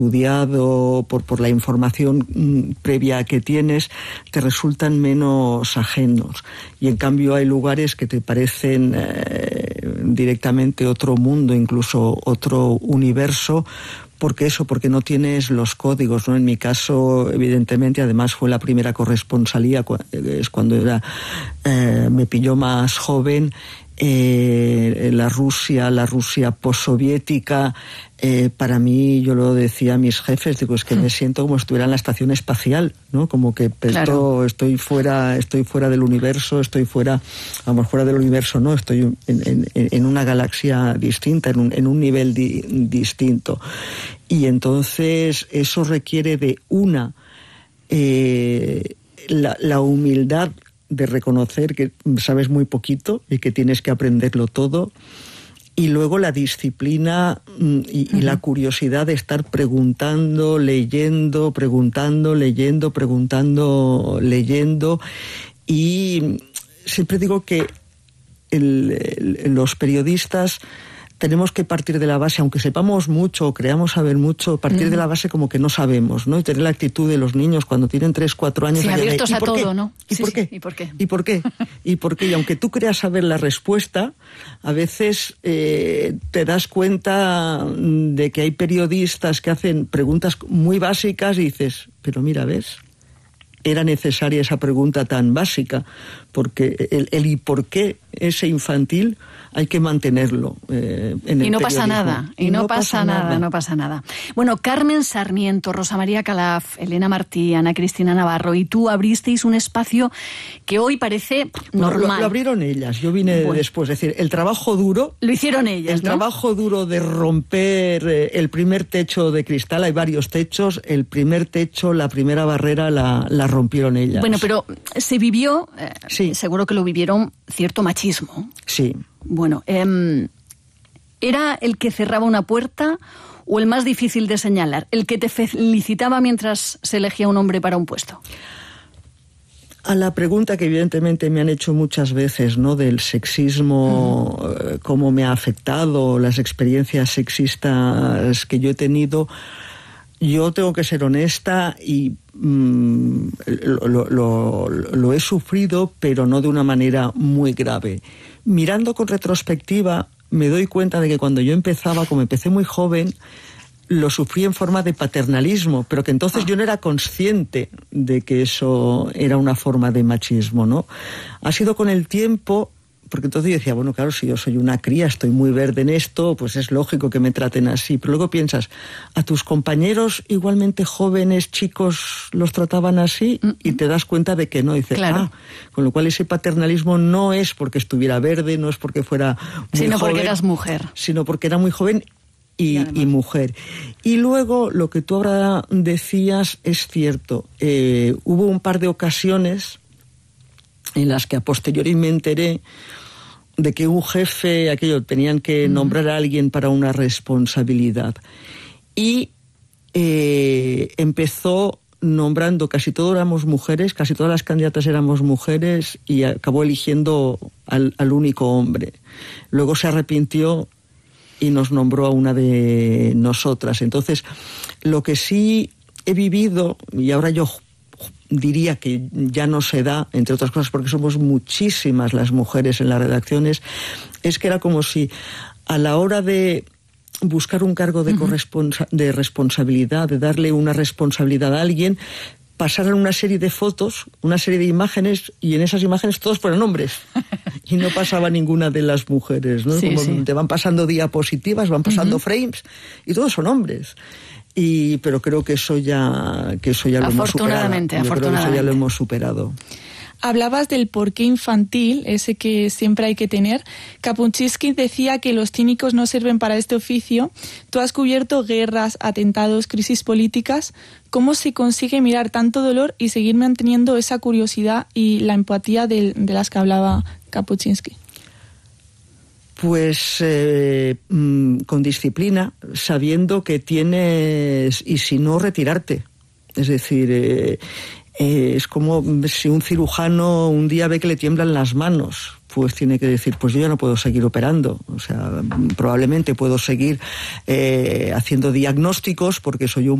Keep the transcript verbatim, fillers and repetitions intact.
estudiado, por, por la información mm, previa que tienes, te resultan menos ajenos. Y en cambio hay lugares que te parecen eh, directamente otro mundo, incluso otro universo, porque eso, porque no tienes los códigos, ¿no? En mi caso, evidentemente, además fue la primera corresponsalía, es cuando era, eh, me pilló más joven, eh, la Rusia, la Rusia postsoviética, eh, para mí, yo lo decía a mis jefes, digo, es que me siento como si estuviera en la estación espacial, ¿no? Como que esto, claro. estoy fuera, estoy fuera del universo, estoy fuera, vamos, fuera del universo, no, estoy en, en, en una galaxia distinta, en un, en un nivel di, distinto. Y entonces eso requiere de una, eh, la, la humildad de reconocer que sabes muy poquito y que tienes que aprenderlo todo. Y luego la disciplina y, uh-huh. y la curiosidad de estar preguntando, leyendo, preguntando, leyendo, preguntando, leyendo. Y siempre digo que el, el, los periodistas tenemos que partir de la base, aunque sepamos mucho o creamos saber mucho, partir mm. de la base como que no sabemos, ¿no? Y tener la actitud de los niños cuando tienen tres, cuatro años. Sí, abiertos de, a todo, qué? ¿no? ¿Y, sí, por qué? Sí. ¿Y por qué? ¿Y por qué? ¿Y por qué? Y aunque tú creas saber la respuesta, a veces eh, te das cuenta de que hay periodistas que hacen preguntas muy básicas y dices, pero mira, ¿ves? Era necesaria esa pregunta tan básica, porque el, el y por qué ese infantil hay que mantenerlo eh, en el Y no periodismo. pasa nada, y, y no, no pasa, pasa nada, nada, no pasa nada. Bueno, Carmen Sarmiento, Rosa María Calaf, Elena Martí, Ana Cristina Navarro y tú abristeis un espacio que hoy parece normal. Lo, lo abrieron ellas, yo vine bueno. después, es decir, el trabajo duro... Lo hicieron ellas, El ¿no? trabajo duro de romper eh, el primer techo de cristal, hay varios techos, el primer techo, la primera barrera la, la rompieron ellas. Bueno, pero se vivió, eh, sí. seguro que lo vivieron, cierto machismo. Sí. Bueno, eh, ¿era el que cerraba una puerta o el más difícil de señalar? ¿El que te felicitaba mientras se elegía un hombre para un puesto? A la pregunta que evidentemente me han hecho muchas veces, ¿no? Del sexismo, uh-huh. cómo me ha afectado, las experiencias sexistas que yo he tenido, yo tengo que ser honesta y mm, lo, lo, lo he sufrido, pero no de una manera muy grave. Mirando con retrospectiva, me doy cuenta de que cuando yo empezaba, como empecé muy joven, lo sufrí en forma de paternalismo, pero que entonces yo no era consciente de que eso era una forma de machismo, ¿no? Ha sido con el tiempo, porque entonces yo decía, bueno, claro, si yo soy una cría, estoy muy verde en esto, pues es lógico que me traten así. Pero luego piensas, ¿a tus compañeros igualmente jóvenes, chicos, los trataban así? Mm-hmm. Y te das cuenta de que no. Y dices, claro. ah, con lo cual ese paternalismo no es porque estuviera verde, no es porque fuera muy sino joven, porque eras mujer. Sino porque era muy joven y, y, y mujer. Y luego, lo que tú ahora decías es cierto. Eh, hubo un par de ocasiones en las que a posteriori me enteré de que un jefe, aquello, tenían que nombrar a alguien para una responsabilidad. Y eh, empezó nombrando, casi todos éramos mujeres, casi todas las candidatas éramos mujeres, y acabó eligiendo al, al único hombre. Luego se arrepintió y nos nombró a una de nosotras. Entonces, lo que sí he vivido, y ahora yo diría que ya no se da, entre otras cosas porque somos muchísimas las mujeres en las redacciones, es que era como si a la hora de buscar un cargo de, uh-huh. corresponsa- de responsabilidad, de darle una responsabilidad a alguien, pasaran una serie de fotos, una serie de imágenes, y en esas imágenes todos fueron hombres. Y no pasaba ninguna de las mujeres, ¿no? Sí, como sí. te van pasando diapositivas, van pasando uh-huh. frames, y todos son hombres. Y pero creo que eso ya que eso ya lo hemos superado. Afortunadamente, Yo afortunadamente. creo que eso ya lo hemos superado. Hablabas del porqué infantil, ese que siempre hay que tener. Kapuscinski decía que los cínicos no sirven para este oficio. Tú has cubierto guerras, atentados, crisis políticas. ¿Cómo se consigue mirar tanto dolor y seguir manteniendo esa curiosidad y la empatía de, de las que hablaba Kapuscinski? Pues eh, con disciplina, sabiendo que tienes, y si no, retirarte. Es decir, eh, eh, es como si un cirujano un día ve que le tiemblan las manos, pues tiene que decir, pues yo ya no puedo seguir operando. O sea, probablemente puedo seguir eh, haciendo diagnósticos porque soy un